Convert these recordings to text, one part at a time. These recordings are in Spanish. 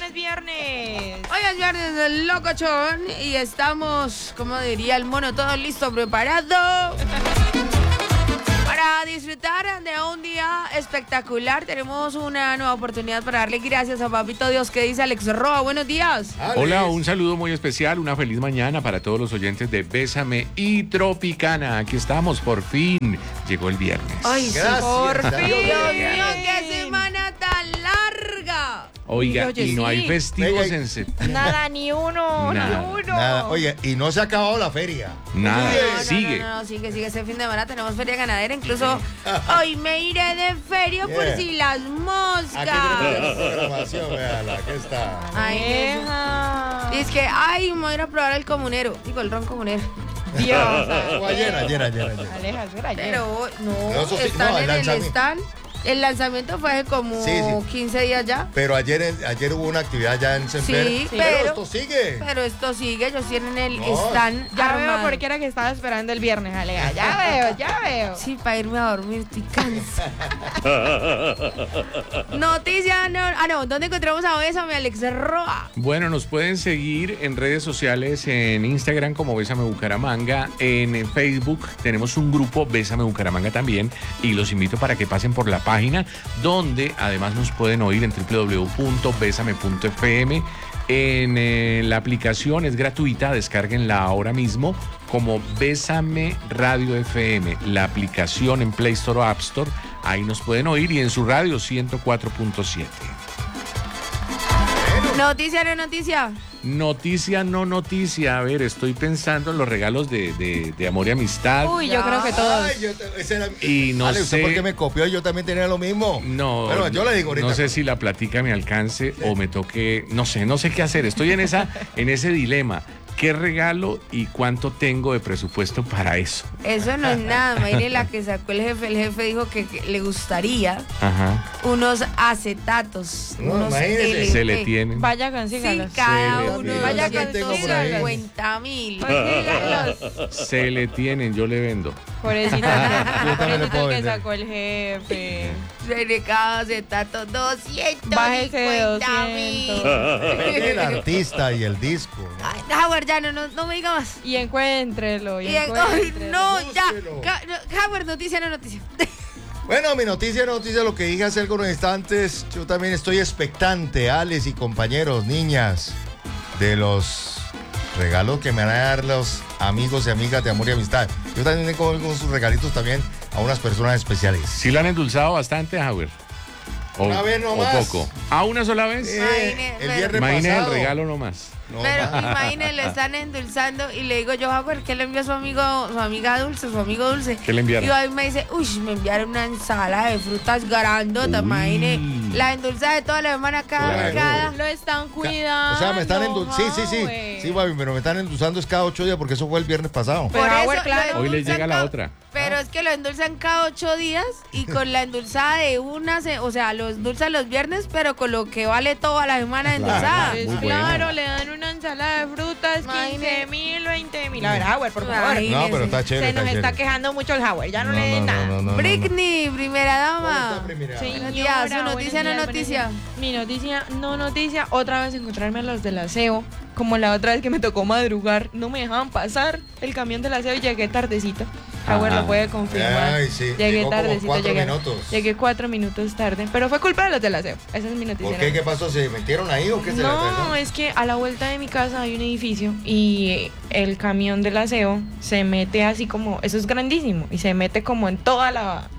es viernes. Hoy es viernes del locochón y estamos, como diría el mono, todo listo, preparado para disfrutar de un día espectacular. Tenemos una nueva oportunidad para darle gracias a Papito Dios, que dice Alex Roa. Buenos días. Hola, un saludo muy especial, una feliz mañana para todos los oyentes de Bésame y Tropicana. Aquí estamos, por fin. Llegó el viernes. Ay, Gracias, por fin. Dios Dios mío, mío, qué semana tan larga. Oiga, Oye, y no sí. hay festivos Oiga, en septiembre. Nada, ni uno, Nada. ni uno. Nada, oye, y no se ha acabado la feria. Nada, No, sigue. No, sigue. Este fin de semana tenemos feria ganadera. Incluso hoy me iré de feria por Yeah. si las Aquí moscas. tenemos la programación, véala, aquí está. Ay, Deja. es que, ay, me voy a ir a probar el comunero. Digo, el ron comunero. Dios. O ayer. Aleja, espera, ayer. Pero no, No, eso sí, están no, el en el lanzamiento. stand. El lanzamiento fue hace como Sí. 15 días ya. Pero ayer hubo una actividad ya en Semper. Sí, pero pero- esto sigue. Pero esto sigue, ellos tienen el No, stand Ya veo armado. por qué era que estaba esperando el viernes, Aleja. Ya veo. Sí, para irme a dormir, estoy cansada. Noticia, no, ¿dónde encontramos a Bésame, Alex Roa? Bueno, nos pueden seguir en redes sociales, en Instagram como Bésame Bucaramanga, en Facebook tenemos un grupo Bésame Bucaramanga también, y los invito para que pasen por la página, donde además nos pueden oír en www.besame.fm. En la aplicación es gratuita, descárguenla ahora mismo como Bésame Radio FM, la aplicación en Play Store o App Store, ahí nos pueden oír, y en su radio 104.7. Noticia, no noticia. Noticia, no noticia. A ver, estoy pensando en los regalos de amor y amistad. Uy, yo creo que todos. Ay, ese era, Y no Ale, ¿usted sé- por qué me copió? Yo también tenía lo mismo. No, Bueno, yo le digo ahorita. no sé si la platica me alcance o me toque, no sé qué hacer. Estoy en ese dilema. ¿Qué regalo y cuánto tengo de presupuesto para eso? Eso no es nada, mire la que sacó el jefe. El jefe dijo que le gustaría Ajá. unos acetatos. No, unos imagínese. LP. Se le tienen. Vaya, Sí, consígalos. cada Se le uno tiene. Vaya Yo también tengo por ahí. 50.000. Consígalos. Se le tienen, yo le vendo. Pobrecita, Yo también le puedo que vender. sacó el jefe. De cada acetato 250.000. Bájese de 200. El artista y el disco. ¿no? Ay, Howard, ya no me diga más. Y encuéntrelo. Ay, no, ya. Búsquelo. Howard, noticia, no noticia. Bueno, mi noticia, lo que dije hace algunos instantes, yo también estoy expectante, Alex y compañeros, niñas, de los regalos que me van a dar los amigos y amigas de amor y amistad. Yo también tengo algunos regalitos también a unas personas especiales. ¿Sí lo han endulzado bastante, Howard? Una vez nomás. ¿O poco? ¿A una sola vez? El viernes Imagínese el pasado. regalo nomás. No, Pero ma. imagínense, le están endulzando y le digo yo, Howard, ¿qué le envió su amiga dulce, su amigo dulce? ¿Qué le enviaron? Y ahí me dice, uy, me enviaron una ensalada de frutas grandota, Uy. imagínese. La endulzada de toda la semana Claro. cada. Lo están cuidando. O sea, me están endulzando. Sí. Howard. Sí, Babi, pero me están endulzando es cada 8 días porque eso fue el viernes pasado. Pero Por Howard, eso claro. lo Hoy le endulzan llega la otra. Pero es que lo endulzan cada 8 días y con la endulzada de o sea, lo endulzan los viernes, pero con lo que vale toda la semana de endulzada. Pues Muy claro, bueno. le dan una ensalada de frutas, Imagínese. 15.000, 20.000. A ver, Howard, por favor. Imagínese. No, pero está chévere. Se nos está está chévere. quejando mucho el Howard. Ya no, le den nada. Britney, primera dama. Señora, Buenos días, su noticia, buenos no días, buenos noticia. días. Mi noticia, no noticia. Otra vez encontrarme a los del aseo. Como la otra vez que me tocó madrugar. No me dejaban pasar el camión del aseo y llegué tardecito. Howard Ajá. lo puede confirmar. Ay, sí, Llegué llegó como tardecito. 4 minutos. Llegué 4 minutos tarde. Pero fue culpa de los del aseo. Esa es mi noticia. ¿Por qué? ¿Qué pasó? ¿Se metieron ahí o qué se le No, atravesó? es que a la vuelta de mi casa hay un edificio y el camión del aseo se mete así como, eso es grandísimo, y se mete como en toda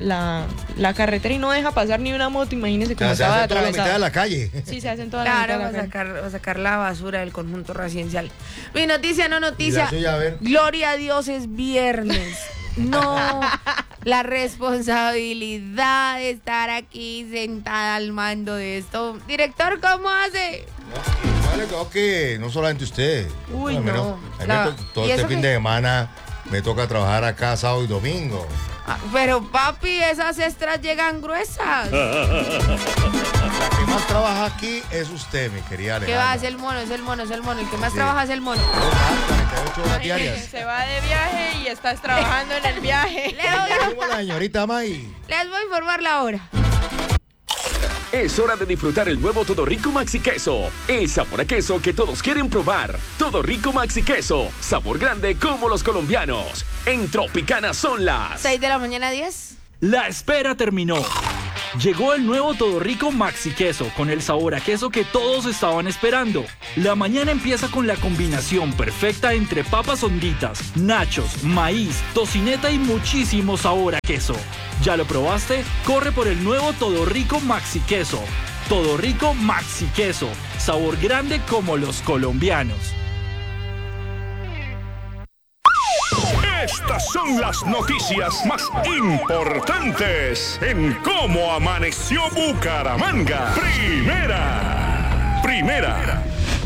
la carretera y no deja pasar ni una moto, imagínense O cómo sea, se estaba hace toda la mitad de atravesado. la calle. Sí, se hacen toda la Claro, mitad de la calle. va a sacar la basura del conjunto residencial. Mi noticia, no Y la noticia. suya, a ver. Gloria a Dios, es viernes. No, la responsabilidad de estar aquí sentada al mando de esto. Director, ¿cómo hace? No, vale, creo que no solamente usted. Uy, Por lo menos, no. a mí La- todo ¿y este eso fin qué? de semana me toca trabajar acá sábado y domingo. Ah, pero papi, esas extras llegan gruesas. La que más trabaja aquí es usted, mi querida ¿Qué va? Es Alejandra. el mono, es el mono, es el mono. El que más Sí. trabaja es el mono. 48 horas diarias. Se va de viaje y estás trabajando en el viaje. Les voy, ¿Cómo la señorita May? les voy a informar la hora. Es hora de disfrutar el nuevo Todo Rico Maxi Queso. El sabor a queso que todos quieren probar. Todo Rico Maxi Queso. Sabor grande como los colombianos. En Tropicana son las 6 de la mañana, 10. La espera terminó. Llegó el nuevo Todo Rico Maxi Queso con el sabor a queso que todos estaban esperando. La mañana empieza con la combinación perfecta entre papas honditas, nachos, maíz, tocineta y muchísimo sabor a queso. ¿Ya lo probaste? Corre por el nuevo Todo Rico Maxi Queso. Todo Rico Maxi Queso. Sabor grande como los colombianos. Estas son las noticias más importantes en Cómo Amaneció Bucaramanga. Primera.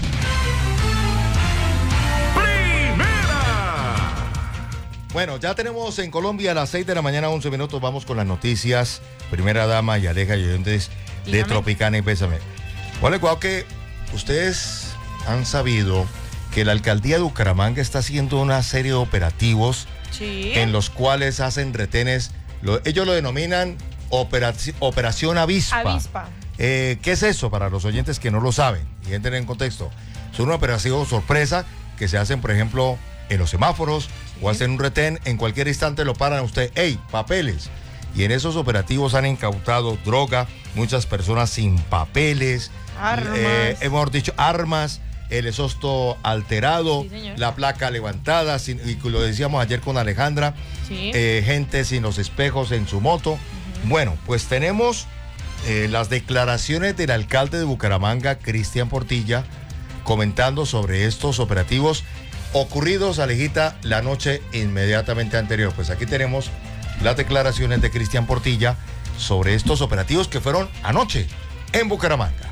Bueno, ya tenemos en Colombia a las 6 de la mañana, 11 minutos. Vamos con las noticias. Primera dama y Aleja Lloyentes de Tropicana y Pésame. Vale, guau, que ustedes han sabido que la alcaldía de Bucaramanga está haciendo una serie de operativos en los cuales hacen retenes. Ellos lo denominan Operación Avispa. ¿Qué es eso para los oyentes que no lo saben y entren en contexto? Son una operación sorpresa que se hacen, por ejemplo, en los semáforos o hacen un retén. En cualquier instante lo paran a usted. ¡Ey, papeles! Y en esos operativos han incautado droga, muchas personas sin papeles, hemos dicho armas, el exhausto alterado, la placa levantada, y lo decíamos ayer con Alejandra, gente sin los espejos en su moto. Bueno, pues tenemos las declaraciones del alcalde de Bucaramanga, Cristian Portilla, comentando sobre estos operativos ocurridos, Alejita, la noche inmediatamente anterior. Pues aquí tenemos las declaraciones de Cristian Portilla sobre estos operativos que fueron anoche en Bucaramanga.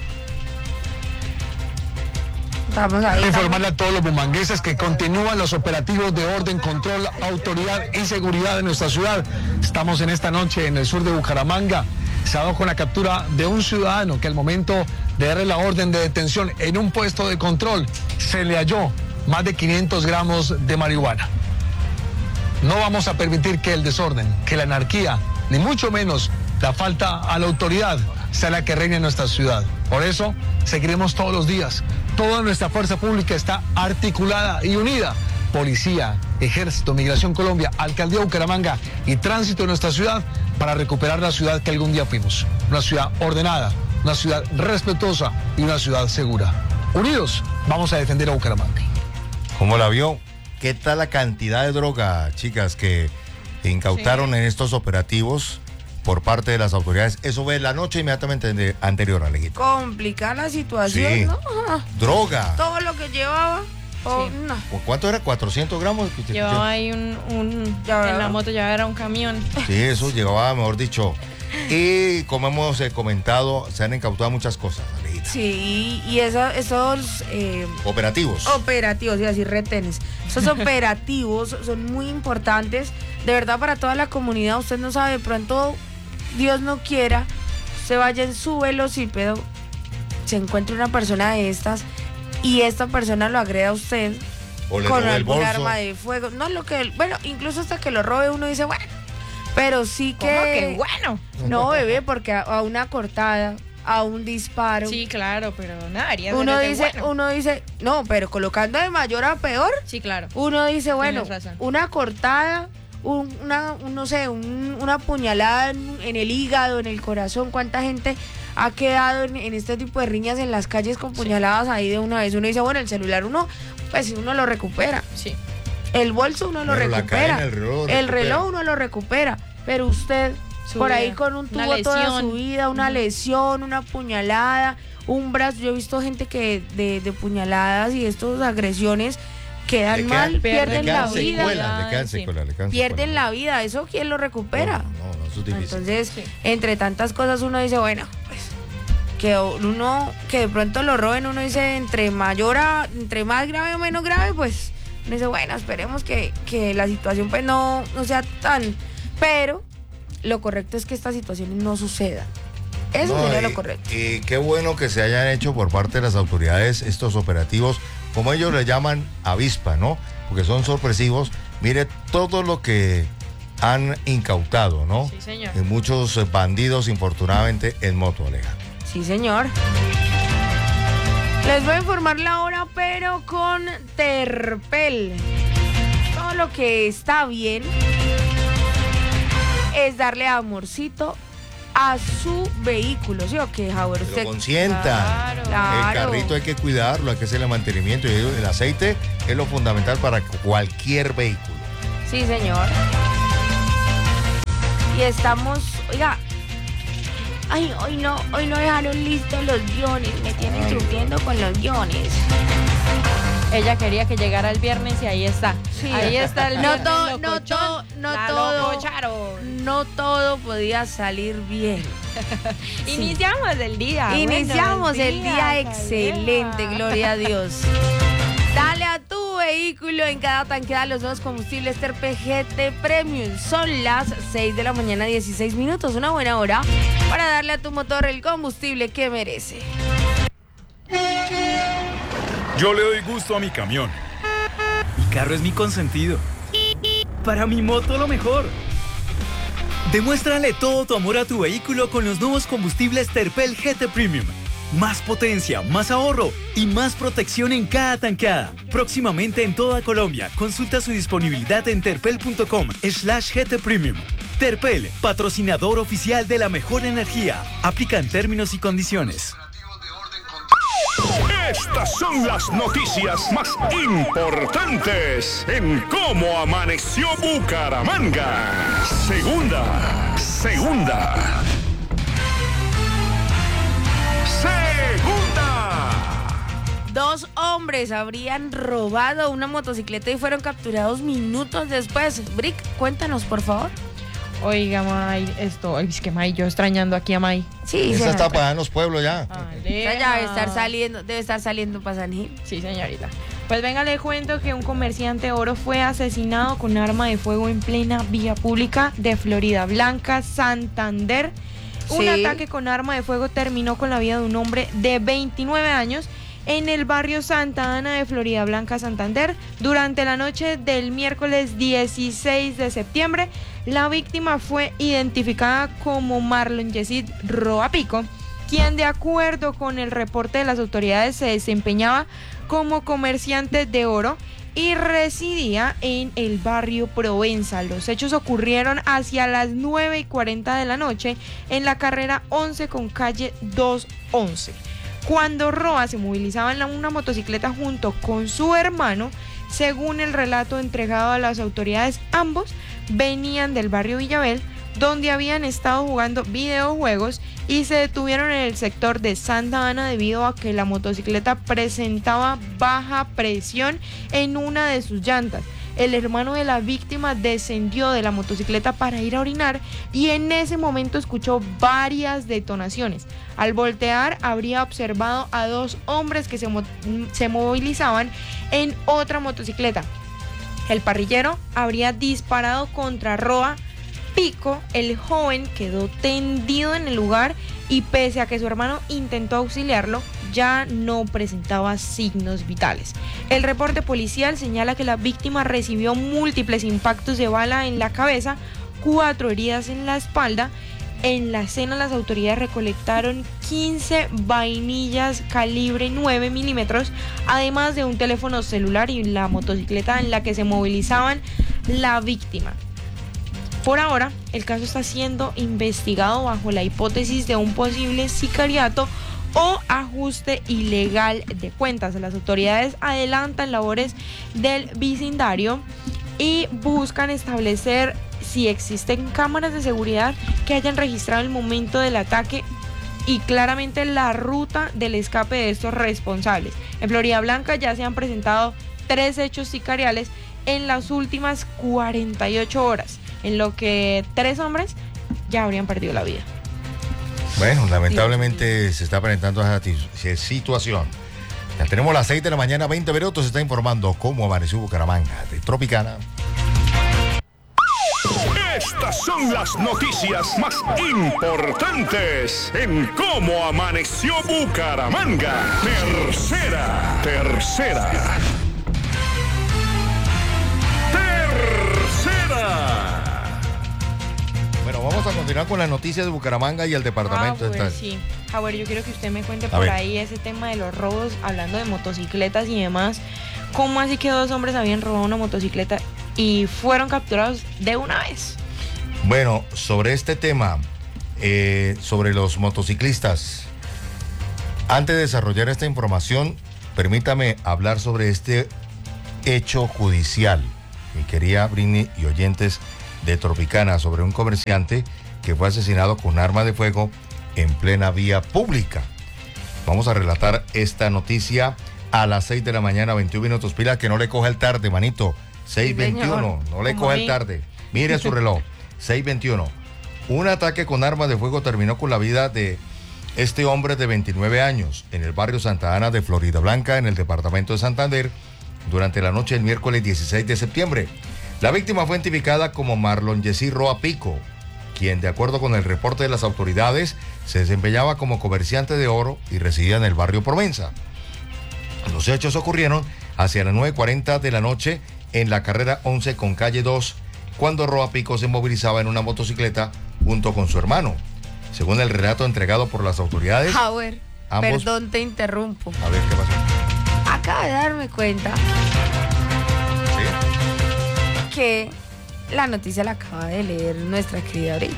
Informarle a todos los bumangueses que continúan los operativos de orden, control, autoridad y seguridad de nuestra ciudad. Estamos en esta noche en el sur de Bucaramanga. Se ha dado con la captura de un ciudadano que al momento de darle la orden de detención en un puesto de control se le halló más de 500 gramos de marihuana. No vamos a permitir que el desorden, que la anarquía, ni mucho menos la falta a la autoridad sea la que reine en nuestra ciudad. Por eso seguiremos todos los días. Toda nuestra fuerza pública está articulada y unida. Policía, Ejército, Migración Colombia, Alcaldía de Bucaramanga y Tránsito de nuestra ciudad para recuperar la ciudad que algún día fuimos. Una ciudad ordenada, una ciudad respetuosa y una ciudad segura. Unidos, vamos a defender a Bucaramanga. ¿Cómo la vio? ¿Qué tal la cantidad de droga, chicas, que incautaron en estos operativos por parte de las autoridades? Eso fue la noche inmediatamente anterior, Alejita. Complicar la situación, Sí. ¿no? Droga. Todo lo que llevaba. No. ¿Cuánto era? ¿400 gramos? Llevaba ahí en la moto, ya era un camión. Sí, eso llegaba, mejor dicho. Y como hemos comentado, se han incautado muchas cosas, Alejita. Sí, y esos Operativos. Operativos, y así retenes. Esos operativos son muy importantes, de verdad, para toda la comunidad. Usted no sabe, de pronto, Dios no quiera, usted vaya en su velocípedo, se encuentra una persona de estas y esta persona lo agreda a usted O le con roba el algún bolso. arma de fuego. No, bueno, incluso hasta que lo robe uno dice, bueno, pero sí que... ¿Cómo que bueno? No, bebé, porque a una cortada, a un disparo. Sí, claro, pero nada, haría Uno ser dice, bueno. uno dice, no, pero colocando de mayor a peor. Sí, claro. Uno dice, bueno, Tienes razón. una cortada, una puñalada en el hígado, en el corazón. ¿Cuánta gente ha quedado en este tipo de riñas en las calles con puñaladas ahí de una vez? Uno dice, bueno, el celular uno lo recupera. Sí. El bolso uno lo Pero la recupera. cadena, el reloj uno lo recupera. Pero usted, Su por ahí vida. con un Una tubo toda lesión. su vida, una lesión, una puñalada, un brazo. Yo he visto gente que de puñaladas y estas agresiones quedan mal, pierden la vida. Le quedan secuelas. Pierden la vida. ¿Eso quién lo recupera? No, eso es difícil. Entonces, entre tantas cosas uno dice, bueno, pues que de pronto lo roben, uno dice entre más grave o menos grave, pues uno dice, bueno, esperemos que la situación pues no sea tan, pero lo correcto es que estas situaciones no sucedan. Eso sería lo correcto. Y qué bueno que se hayan hecho por parte de las autoridades estos operativos, como ellos le llaman avispa, ¿no? Porque son sorpresivos. Mire todo lo que han incautado, ¿no? Sí, señor. Y muchos bandidos, infortunadamente, en moto, Alejandro. Sí, señor. Les voy a informar la hora, pero con Terpel. Todo lo que está bien es darle amorcito a su vehículo, ¿sí o qué, Howard? Que Usted lo consientan. Claro. El carrito hay que cuidarlo, hay que hacerle mantenimiento. Y el aceite es lo fundamental para cualquier vehículo. Sí, señor. Y estamos, oiga, hoy no dejaron listos los guiones, me tienen sufriendo con los guiones. Ella quería que llegara el viernes y ahí está. Sí. Ahí está el No viernes todo, locochón, la todo, lococharon. no todo podía salir bien. Iniciamos el día. Iniciamos Buenos el día días, excelente, Aleja. gloria a Dios. Dale a tu vehículo en cada tanqueada los nuevos combustibles Terpel GT Premium. Son las 6 de la mañana, 16 minutos. Una buena hora para darle a tu motor el combustible que merece. Yo le doy gusto a mi camión. Mi carro es mi consentido. Para mi moto lo mejor. Demuéstrale todo tu amor a tu vehículo con los nuevos combustibles Terpel GT Premium. Más potencia, más ahorro y más protección en cada tanqueada. Próximamente en toda Colombia. Consulta su disponibilidad en terpel.com/GT Premium. Terpel, patrocinador oficial de la mejor energía. Aplican términos y condiciones. Estas son las noticias más importantes en cómo amaneció Bucaramanga. Segunda. 2 hombres habrían robado una motocicleta y fueron capturados minutos después. Brick, cuéntanos, por favor. Oiga, May, es que May, yo extrañando aquí a May. Sí, Esa se está nota. para en los pueblos ya. Ella ya debe estar saliendo para San Gil. Sí, señorita. Pues venga, le cuento que un comerciante de oro fue asesinado con arma de fuego en plena vía pública de Florida Blanca, Santander. Un Sí. ataque con arma de fuego terminó con la vida de un hombre de 29 años en el barrio Santa Ana de Florida Blanca, Santander. Durante la noche del miércoles 16 de septiembre, la víctima fue identificada como Marlon Yesid Roa Pico, quien de acuerdo con el reporte de las autoridades se desempeñaba como comerciante de oro y residía en el barrio Provenza. Los hechos ocurrieron hacia las 9:40 de la noche en la carrera 11 con calle 211. Cuando Roa se movilizaba en una motocicleta junto con su hermano, según el relato entregado a las autoridades, ambos venían del barrio Villabel, donde habían estado jugando videojuegos y se detuvieron en el sector de Santa Ana debido a que la motocicleta presentaba baja presión en una de sus llantas. El hermano de la víctima descendió de la motocicleta para ir a orinar y en ese momento escuchó varias detonaciones. Al voltear habría observado a 2 hombres que se movilizaban en otra motocicleta. El parrillero habría disparado contra Roa Pico. El joven quedó tendido en el lugar y pese a que su hermano intentó auxiliarlo, ya no presentaba signos vitales. El reporte policial señala que la víctima recibió múltiples impactos de bala en la cabeza, 4 heridas en la espalda. En la escena las autoridades recolectaron 15 vainillas calibre 9 milímetros, además de un teléfono celular y la motocicleta en la que se movilizaban la víctima. Por ahora, el caso está siendo investigado bajo la hipótesis de un posible sicariato o ajuste ilegal de cuentas. Las autoridades adelantan labores del vecindario y buscan establecer si existen cámaras de seguridad que hayan registrado el momento del ataque y claramente la ruta del escape de estos responsables. En Florida Blanca ya se han presentado 3 hechos sicariales en las últimas 48 horas, en lo que 3 hombres ya habrían perdido la vida. Bueno, lamentablemente se está presentando esa situación. Ya tenemos las 6 de la mañana, 20 minutos. Se está informando cómo amaneció Bucaramanga de Tropicana. Estas son las noticias más importantes en cómo amaneció Bucaramanga. Tercera. vamos a continuar con las noticias de Bucaramanga y el departamento. Sí. Javier, yo quiero que usted me cuente A por ver. ahí ese tema de los robos, hablando de motocicletas y demás. ¿Cómo así que 2 hombres habían robado una motocicleta y fueron capturados de una vez? Bueno, sobre este tema, sobre los motociclistas, antes de desarrollar esta información, permítame hablar sobre este hecho judicial. Mi querida Britney y oyentes de Tropicana, sobre un comerciante que fue asesinado con arma de fuego en plena vía pública. Vamos a relatar esta noticia a las 6 de la mañana, 21 minutos. Pila que no le coja el tarde, manito. 6:21, no le coja el tarde. Mire su reloj. 6:21. Un ataque con arma de fuego terminó con la vida de este hombre de 29 años en el barrio Santa Ana de Florida Blanca, en el departamento de Santander, durante la noche del miércoles 16 de septiembre. La víctima fue identificada como Marlon Yesí Roa Pico, quien, de acuerdo con el reporte de las autoridades, se desempeñaba como comerciante de oro y residía en el barrio Provenza. Los hechos ocurrieron hacia las 9:40 de la noche en la carrera 11 con calle 2, cuando Roa Pico se movilizaba en una motocicleta junto con su hermano. Según el relato entregado por las autoridades, Howard, ambos... perdón, te interrumpo. A ver, ¿qué pasó? Acabo de darme cuenta ¿Sí? que la noticia la acaba de leer nuestra querida Brick.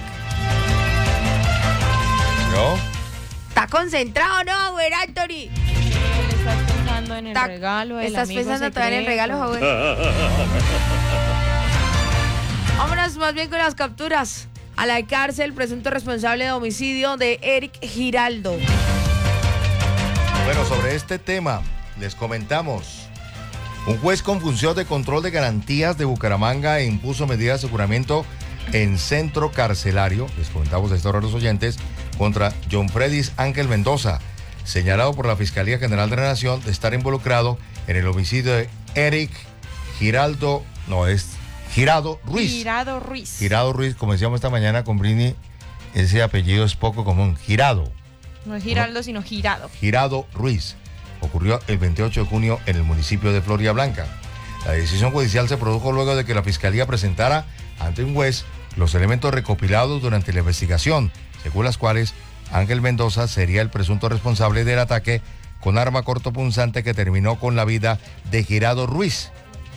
¿Yo? ¿Está concentrado o no, Howard Anthony? ¿Estás pensando en el regalo? ¿Estás pensando todavía en el regalo, Howard? Vámonos más bien con las capturas. A la cárcel, presunto responsable de homicidio de Eric Giraldo. Bueno, sobre este tema les comentamos. Un juez con función de control de garantías de Bucaramanga impuso medidas de aseguramiento en centro carcelario, les comentamos esto a los oyentes, contra John Fredis Ángel Mendoza, señalado por la Fiscalía General de la Nación de estar involucrado en el homicidio de Eric Giraldo Ruiz. Girado Ruiz, como decíamos esta mañana con Britney, ese apellido es poco común. Girado. No es Giraldo, sino Girado. Girado Ruiz. Ocurrió el 28 de junio en el municipio de Florida Blanca. La decisión judicial se produjo luego de que la Fiscalía presentara ante un juez los elementos recopilados durante la investigación, según las cuales Ángel Mendoza sería el presunto responsable del ataque con arma cortopunzante que terminó con la vida de Girado Ruiz.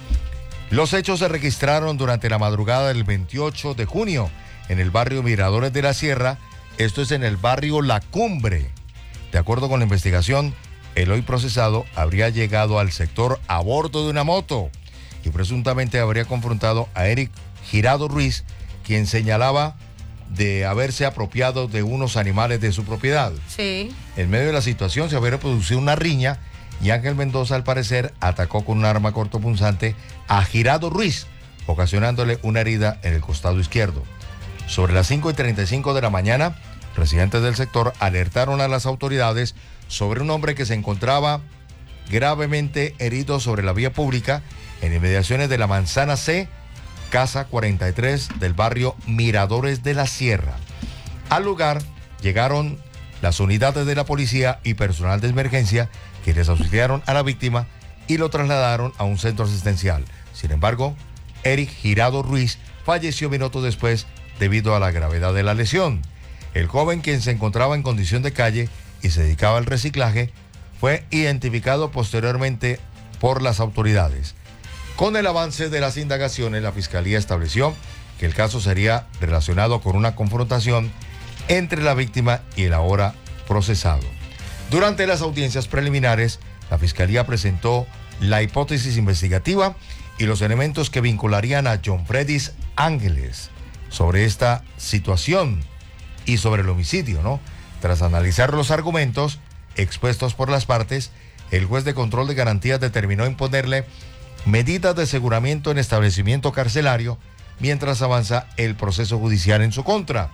Los hechos se registraron durante la madrugada del 28 de junio en el barrio Miradores de la Sierra, esto es en el barrio La Cumbre. De acuerdo con la investigación, el hoy procesado habría llegado al sector a bordo de una moto y presuntamente habría confrontado a Eric Girado Ruiz, quien señalaba de haberse apropiado de unos animales de su propiedad. Sí. En medio de la situación se habría producido una riña y Ángel Mendoza, al parecer, atacó con un arma cortopunzante a Girado Ruiz, ocasionándole una herida en el costado izquierdo. Sobre las 5:35 de la mañana, residentes del sector alertaron a las autoridades sobre un hombre que se encontraba gravemente herido sobre la vía pública en inmediaciones de la Manzana C, Casa 43 del barrio Miradores de la Sierra. Al lugar llegaron las unidades de la policía y personal de emergencia, quienes auxiliaron a la víctima y lo trasladaron a un centro asistencial. Sin embargo, Eric Girado Ruiz falleció minutos después debido a la gravedad de la lesión. El joven, quien se encontraba en condición de calle y se dedicaba al reciclaje, fue identificado posteriormente por las autoridades. Con el avance de las indagaciones, la Fiscalía estableció que el caso sería relacionado con una confrontación entre la víctima y el ahora procesado. Durante las audiencias preliminares, la Fiscalía presentó la hipótesis investigativa y los elementos que vincularían a John Fredis Ángeles sobre esta situación y sobre el homicidio, ¿no? Tras analizar los argumentos expuestos por las partes, el juez de control de garantías determinó imponerle medidas de aseguramiento en establecimiento carcelario mientras avanza el proceso judicial en su contra.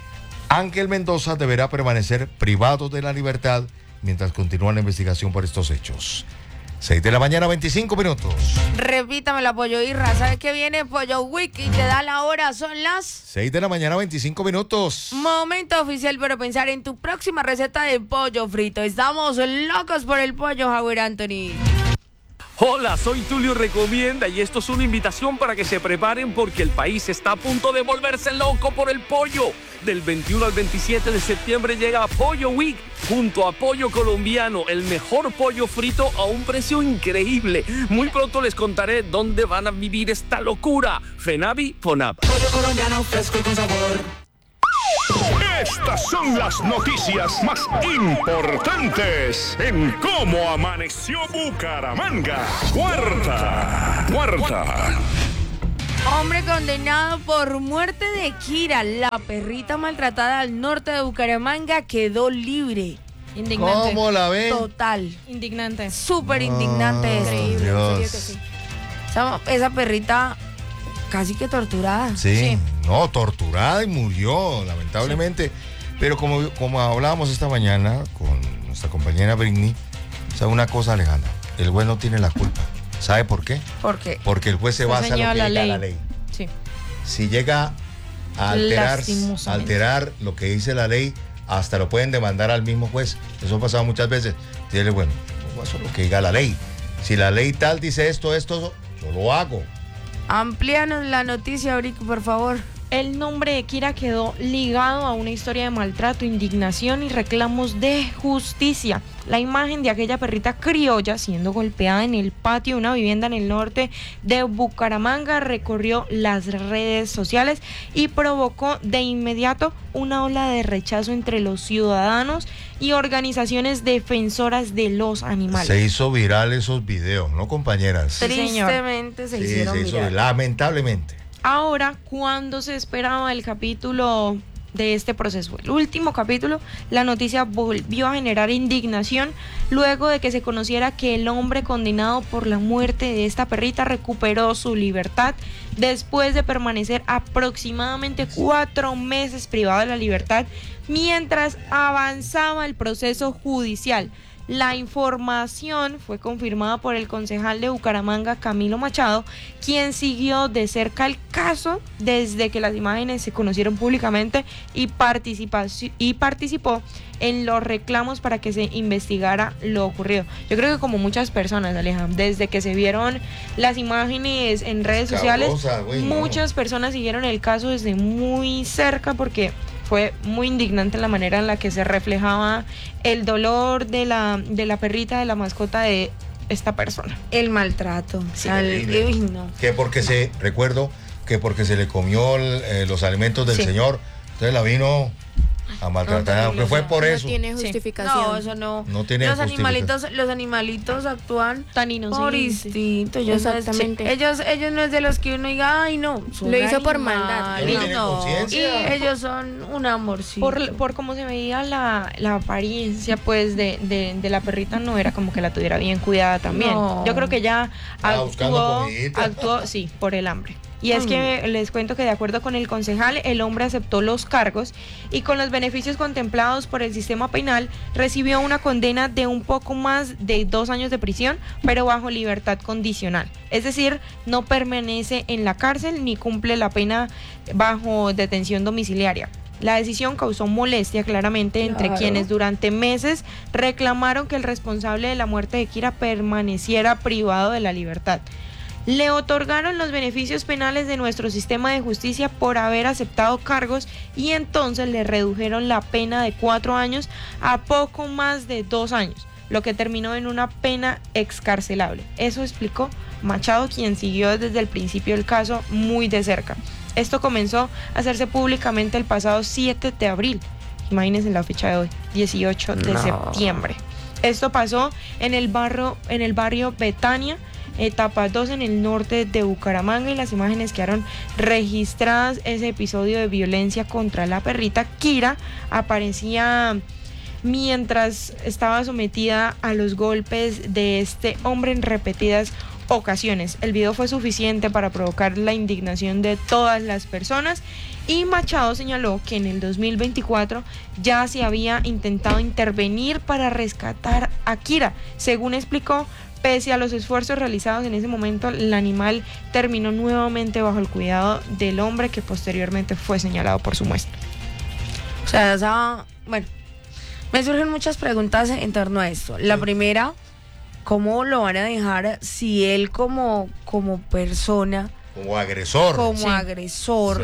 Ángel Mendoza deberá permanecer privado de la libertad mientras continúa la investigación por estos hechos. 6 de la mañana, 25 minutos. Repítamelo, Pollo Irra. ¿Sabe qué viene, Pollo Week? Y te da la hora, son las 6 de la mañana, 25 minutos. Momento oficial para pensar en tu próxima receta de pollo frito. Estamos locos por el pollo, Howard Anthony. Hola, soy Tulio Recomienda y esto es una invitación para que se preparen porque el país está a punto de volverse loco por el pollo. Del 21 al 27 de septiembre llega Pollo Week junto a Pollo Colombiano, el mejor pollo frito a un precio increíble. Muy pronto les contaré dónde van a vivir esta locura. Fenavi Fonap. Pollo colombiano fresco y con sabor. Estas son las noticias más importantes en Cómo Amaneció Bucaramanga. Cuarta. Hombre condenado por muerte de Kira, la perrita maltratada al norte de Bucaramanga, quedó libre. Indignante. ¿Cómo la ven? Total. Indignante. Súper indignante esto. Increíble, en serio que sí. Esa perrita casi que torturada. Sí. No, torturada y murió, lamentablemente. Sí. Pero como hablábamos esta mañana con nuestra compañera Britney, ¿sabe una cosa, Alejandra? El juez no tiene la culpa. ¿Sabe por qué? ¿Por qué? Porque el juez se basa en lo que diga la ley. Sí. Si llega a alterar lo que dice la ley, hasta lo pueden demandar al mismo juez. Eso ha pasado muchas veces. Dile, bueno, eso es lo que diga la ley. Si la ley tal dice esto, yo lo hago. Amplíanos la noticia, Aurico, por favor. El nombre de Kira quedó ligado a una historia de maltrato, indignación y reclamos de justicia. La imagen de aquella perrita criolla siendo golpeada en el patio de una vivienda en el norte de Bucaramanga recorrió las redes sociales y provocó de inmediato una ola de rechazo entre los ciudadanos y organizaciones defensoras de los animales. Se hizo viral esos videos, ¿no, compañeras? Tristemente se hicieron viral. Lamentablemente. Ahora, cuando se esperaba el capítulo de este proceso, el último capítulo, la noticia volvió a generar indignación luego de que se conociera que el hombre condenado por la muerte de esta perrita recuperó su libertad después de permanecer aproximadamente 4 meses privado de la libertad mientras avanzaba el proceso judicial. La información fue confirmada por el concejal de Bucaramanga, Camilo Machado, quien siguió de cerca el caso desde que las imágenes se conocieron públicamente y participó en los reclamos para que se investigara lo ocurrido. Yo creo que como muchas personas, Alejandro, desde que se vieron las imágenes en redes sociales, muchas personas siguieron el caso desde muy cerca porque fue muy indignante la manera en la que se reflejaba el dolor de la perrita, de la mascota de esta persona. El maltrato. Sí, no. Que porque se le comió los alimentos del señor, entonces la vino a maltratar, aunque fue por eso. No tiene justificación. No, eso no. No tiene justificación. Los animalitos actúan tan inocentes. Por instinto. Exactamente. Ellos no es de los que uno diga, ay no. Lo hizo por maldad. No. Y ellos son un amorcito. Por cómo se veía la apariencia pues de la perrita, no era como que la tuviera bien cuidada también. No. Yo creo que ya actuó sí, por el hambre. Y es que les cuento que de acuerdo con el concejal, el hombre aceptó los cargos y con los beneficios contemplados por el sistema penal recibió una condena de un poco más de 2 años de prisión, pero bajo libertad condicional. Es decir, no permanece en la cárcel ni cumple la pena bajo detención domiciliaria. La decisión causó molestia claramente entre quienes durante meses reclamaron que el responsable de la muerte de Kira permaneciera privado de la libertad. Le otorgaron los beneficios penales de nuestro sistema de justicia por haber aceptado cargos y entonces le redujeron la pena de 4 años a poco más de 2 años, lo que terminó en una pena excarcelable. Eso explicó Machado, quien siguió desde el principio el caso muy de cerca. Esto comenzó a hacerse públicamente el pasado 7 de abril. Imagínense la fecha de hoy, 18 de septiembre. Esto pasó en el barrio Betania, etapa 2 en el norte de Bucaramanga, y las imágenes quedaron registradas. Ese episodio de violencia contra la perrita Kira aparecía mientras estaba sometida a los golpes de este hombre en repetidas ocasiones. El video fue suficiente para provocar la indignación de todas las personas y Machado señaló que en el 2024 ya se había intentado intervenir para rescatar a Kira. Según explicó, pese a los esfuerzos realizados en ese momento, el animal terminó nuevamente bajo el cuidado del hombre que posteriormente fue señalado por su muestra. O sea, bueno, me surgen muchas preguntas en torno a esto. La primera, ¿cómo lo van a dejar si él como persona, como agresor, agresor,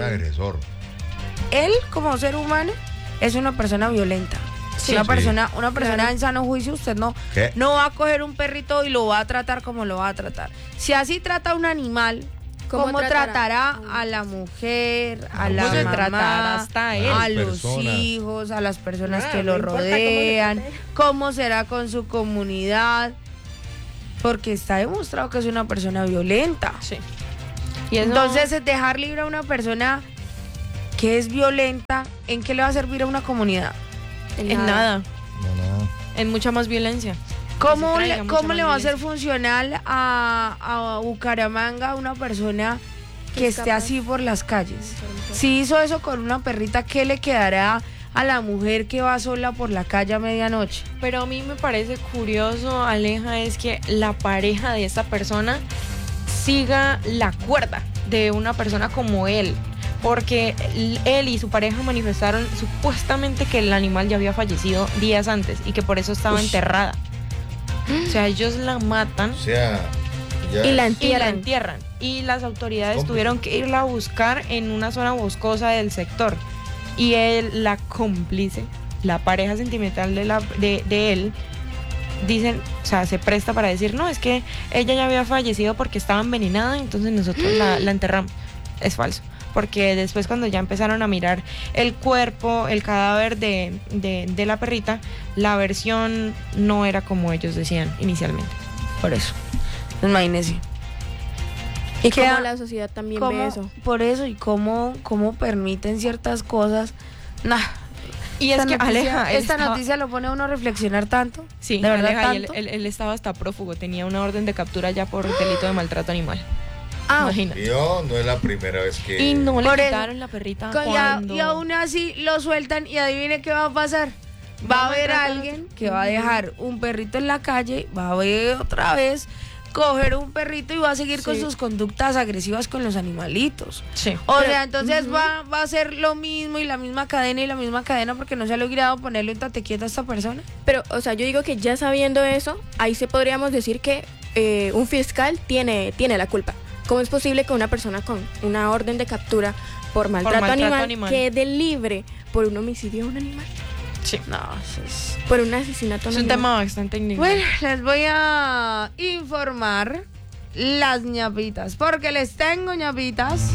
él como ser humano es una persona violenta? Sí. Una persona en sano juicio, usted no va a coger un perrito y lo va a tratar como lo va a tratar. Si así trata a un animal, ¿cómo tratará a la mujer, a la mamá, hasta a él, a los hijos, a las personas que lo rodean? ¿Cómo será con su comunidad? Porque está demostrado que es una persona violenta. Sí. Y entonces, dejar libre a una persona que es violenta, ¿en qué le va a servir a una comunidad? En nada. En mucha más violencia. ¿Cómo le va a hacer funcional a Bucaramanga una persona que esté así por las calles? Si hizo eso con una perrita, ¿qué le quedará a la mujer que va sola por la calle a medianoche? Pero a mí me parece curioso, Aleja, es que la pareja de esta persona siga la cuerda de una persona como él. Porque él y su pareja manifestaron supuestamente que el animal ya había fallecido días antes y que por eso estaba enterrada. O sea, ellos la matan y la entierran. Y las autoridades tuvieron que irla a buscar en una zona boscosa del sector. Y él, la cómplice, la pareja sentimental de él, dicen, o sea, se presta para decir, no, es que ella ya había fallecido porque estaba envenenada, entonces nosotros la enterramos. Es falso. Porque después cuando ya empezaron a mirar el cuerpo, el cadáver de la perrita, la versión no era como ellos decían inicialmente. Por eso. Imagínense. Y cómo la sociedad también ve eso. Por eso, y cómo permiten ciertas cosas. Nah. Y es que Aleja, esta noticia lo pone a uno a reflexionar tanto. Sí, de verdad, Aleja, tanto. Él estaba hasta prófugo, tenía una orden de captura ya por delito de maltrato animal. Imagínate. Yo no es la primera vez que... Y no le quitaron la perrita y aún así lo sueltan y adivine qué va a pasar. Va a haber alguien que va a dejar un perrito en la calle, va a haber otra vez coger un perrito y va a seguir con sus conductas agresivas con los animalitos. Sí. O sea, entonces va a ser lo mismo y la misma cadena porque no se ha logrado ponerle un tate quieto a esta persona. Pero, o sea, yo digo que ya sabiendo eso, ahí sí podríamos decir que un fiscal tiene la culpa. ¿Cómo es posible que una persona con una orden de captura por maltrato animal quede libre por un homicidio a un animal? Sí. No, por un asesinato. Es un tema bastante indignante. Bueno, les voy a informar las ñapitas, porque les tengo ñapitas.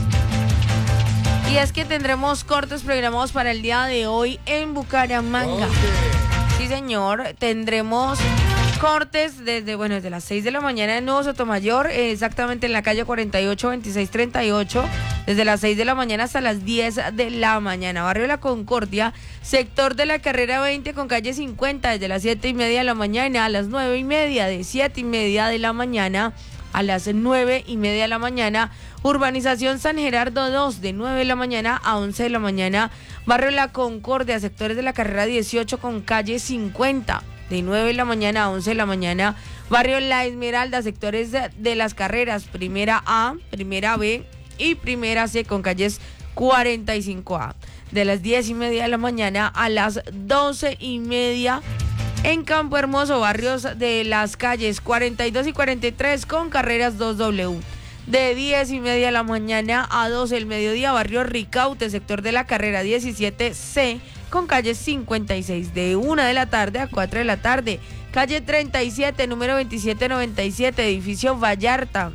Y es que tendremos cortes programados para el día de hoy en Bucaramanga. Sí, señor, tendremos cortes desde las 6 de la mañana en Nuevo Sotomayor, exactamente en la calle 48-2638, desde las 6 de la mañana hasta las 10 de la mañana. Barrio La Concordia, sector de la carrera 20 con calle 50, desde las 7:30 de la mañana a las 9:30, de 7:30 de la mañana a las 9:30 de la mañana. Urbanización San Gerardo 2, de 9 de la mañana a 11 de la mañana. Barrio La Concordia, sectores de la carrera 18 con calle 50, de 9 de la mañana a 11 de la mañana. Barrio La Esmeralda, sectores de las carreras primera A, primera B y primera C con calles 45A, de las 10:30 de la mañana a las 12:30. En Campo Hermoso, barrios de las calles 42 y 43 con carreras 2W, de 10:30 de la mañana a 12 del mediodía. Barrio Ricaute, sector de la carrera 17C con calle 56, de 1 de la tarde a 4 de la tarde. Calle 37, número 2797, edificio Vallarta,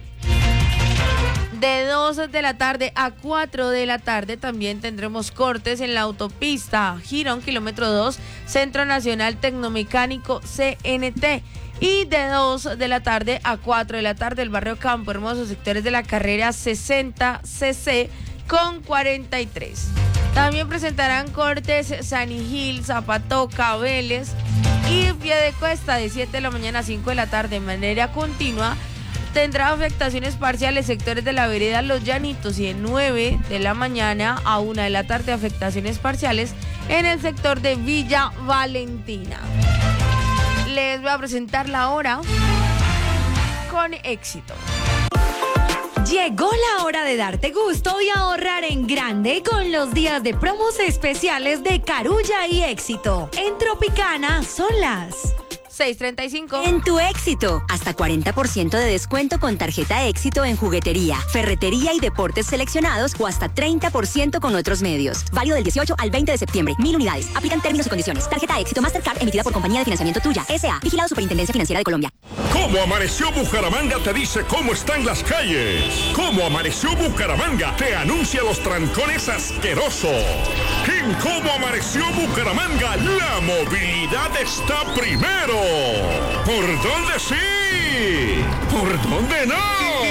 de 2 de la tarde a 4 de la tarde. También tendremos cortes en la autopista Girón, kilómetro 2, Centro Nacional Tecnomecánico CNT. Y de 2 de la tarde a 4 de la tarde, el barrio Campo Hermoso, sectores de la carrera 60CC con 43. También presentarán cortes San Gil, Zapatoca, Vélez y Piedecuesta, de 7 de la mañana a 5 de la tarde. De manera continua tendrá afectaciones parciales sectores de la vereda Los Llanitos, y de 9 de la mañana a 1 de la tarde afectaciones parciales en el sector de Villa Valentina. Les voy a presentar la hora con éxito. Llegó la hora de darte gusto y ahorrar en grande con los días de promos especiales de Carulla y Éxito. En Tropicana son las 635. En tu Éxito, hasta 40% de descuento con tarjeta Éxito en juguetería, ferretería y deportes seleccionados o hasta 30% con otros medios. Válido del 18 al 20 de septiembre. 1000 unidades. Aplican términos y condiciones. Tarjeta Éxito Mastercard emitida por Compañía de Financiamiento Tuya, S.A. Vigilado Superintendencia Financiera de Colombia. ¿Cómo amaneció Bucaramanga? Te dice cómo están las calles. ¿Cómo amaneció Bucaramanga? Te anuncia los trancones asquerosos. En ¿Cómo amaneció Bucaramanga? La movilidad está primero. ¿Por dónde sí? ¿Por dónde no?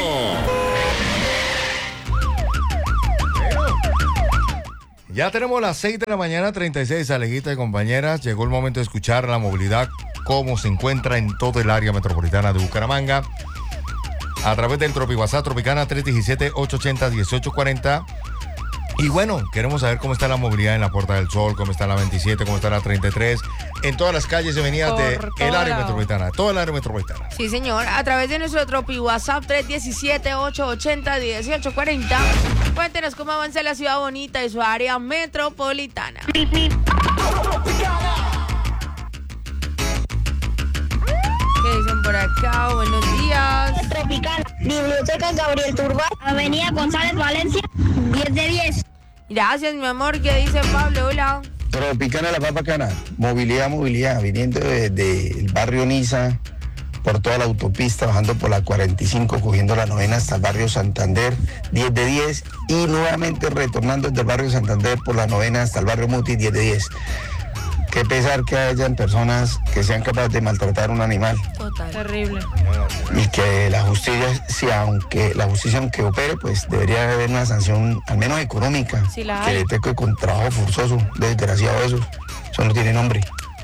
Ya tenemos las 6 de la mañana, 36, Alejita y compañeras. Llegó el momento de escuchar la movilidad, cómo se encuentra en todo el área metropolitana de Bucaramanga. A través del WhatsApp Tropicana 317-880-1840. Y bueno, queremos saber cómo está la movilidad en la Puerta del Sol, cómo está la 27, cómo está la 33, en todas las calles y avenidas del área metropolitana, toda el área metropolitana. Sí, señor. A través de nuestro WhatsApp 317-880-1840. Cuéntenos cómo avanza la ciudad bonita y su área metropolitana. ¿Qué dicen por acá? Buenos días. Tropicana, Biblioteca Gabriel Turbán, Avenida González Valencia, 10 de 10. Gracias, mi amor. ¿Qué dice Pablo? Hola. Tropicana, la papa cana. Movilidad, viniendo desde el barrio Niza, por toda la autopista, bajando por la 45, cogiendo la 9ª hasta el barrio Santander, 10 de 10. Y nuevamente retornando desde el barrio Santander por la 9ª hasta el barrio Muti, 10 de 10. Qué pesar que hayan personas que sean capaces de maltratar a un animal. Total. Terrible. Y que la justicia, aunque opere, pues debería haber una sanción, al menos económica. Sí, la que hay. le toque con trabajo forzoso, desgraciado eso no tiene nombre.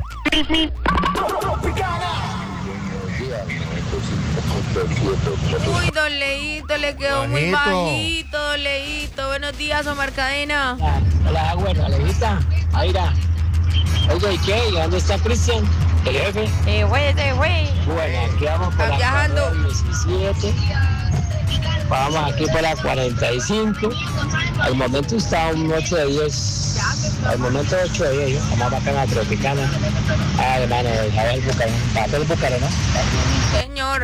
Uy, don Leito, le quedó muy bajito, don Leito. Buenos días, Omar Cadena. Hola, bueno, Alejita, Aira. Oye, ¿y qué? ¿Y dónde está Cristian? ¿El jefe? Güey. Bueno, aquí vamos por la viajando. 17. Vamos aquí por la 45. Al momento está un 8 de 10. Al momento 8 de 10. Vamos acá en la Tropicana. Ay, hermano, a ver, papel Bucaro, ¿no? Señor.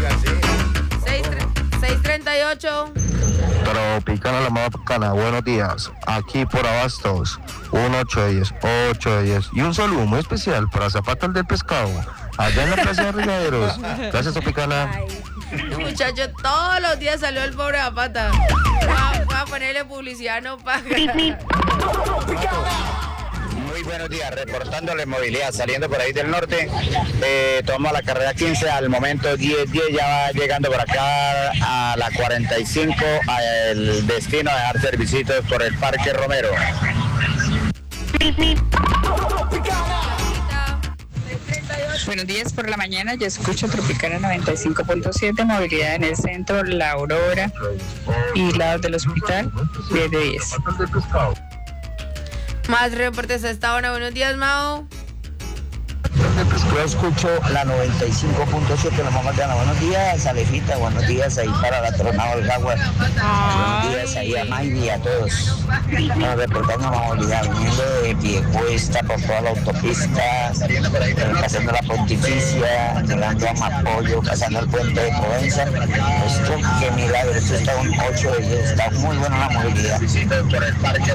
638. Tropicana, la más bacana, buenos días. Aquí por Abastos, un 8 de 10, 8 de 10. Y un saludo muy especial para Zapata el del Pescado, allá en la Plaza de Riaderos. Gracias, Tropicana. Muchacho, todos los días salió el pobre Zapata. Voy a ponerle publicidad, no paga. Muy buenos días, reportándole movilidad, saliendo por ahí del norte, toma la carrera 15, al momento 10, ya va llegando por acá a la 45, al destino de dar servicios por el Parque Romero. Buenos días por la mañana, yo escucho Tropicana 95.7, movilidad en el centro, La Aurora y lados del hospital, 10 de 10. Más reportes a esta hora. Buenos días, Mao. Yo escucho la 95.7, la mamá de Ana. Buenos días, Alejita. Buenos días ahí para la Tronado del Jaguar. Buenos días ahí a Maydi y a todos. Nos reportando la movilidad, viniendo de Piecuesta por toda la autopista, pasando la Pontificia, llegando a Mapollo, pasando el puente de Provenza. Esto, qué milagro, esto está un 8 de 10, está muy buena la movilidad.